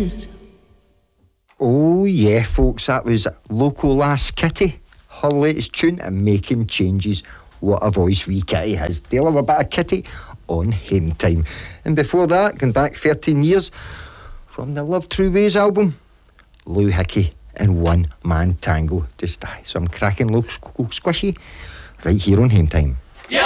night. Oh yeah, folks, that was Loco Lass Kitty, her latest tune, and Making Changes. What a voice wee Kitty has. They'll have a bit of Kitty on Hame Time. And before that, going back 13 years, from the Love True Ways album, Lou Hickey and One Man Tango. Just some cracking local squishy right here on Hame Time.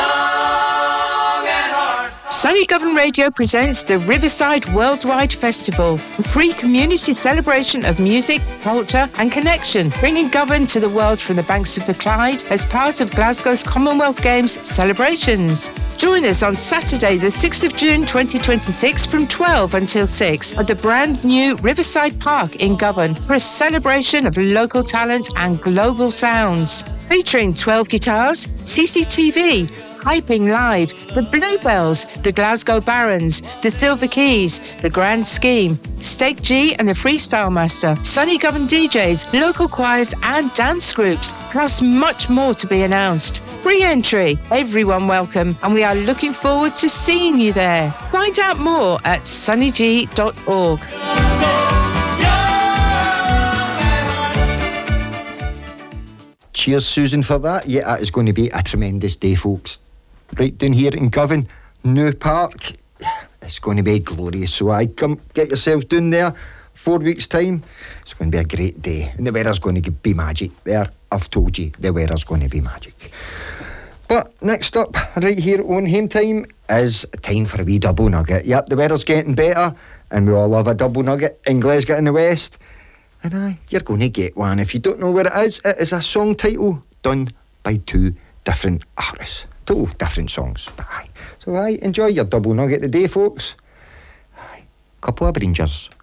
Sunny Govan Radio presents the Riverside Worldwide Festival, a free community celebration of music, culture and connection, bringing Govan to the world from the banks of the Clyde as part of Glasgow's Commonwealth Games celebrations. Join us on Saturday the 6th of June 2026 from 12 until 6 at the brand new Riverside Park in Govan for a celebration of local talent and global sounds. Featuring 12 guitars, CCTV, Hyping Live, the Bluebells, the Glasgow Barons, the Silver Keys, the Grand Scheme, Steak G and the Freestyle Master, Sunny Govan DJs, local choirs and dance groups, plus much more to be announced. Free entry, everyone welcome, and we are looking forward to seeing you there. Find out more at sunnyg.org. Cheers, Susan, for that. Yeah, that is going to be a tremendous day, folks. Right down here in Govan, New Park. It's going to be glorious. So come get yourselves down there. 4 weeks' time. It's going to be a great day. And the weather's going to be magic. There, I've told you, the weather's going to be magic. But next up, right here on Hame Time, is time for a wee double nugget. Yep, the weather's getting better, and we all love a double nugget in Glasgow in the West. And you're going to get one. If you don't know where it is a song title done by two different artists. Two different songs. But so enjoy your double nugget today, folks. Couple of Rangers.